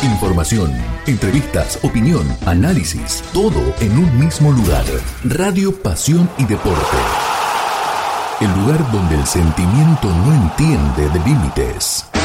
Información, entrevistas, opinión, análisis, todo en un mismo lugar. Radio Pasión y Deporte. El lugar donde el sentimiento no entiende de límites.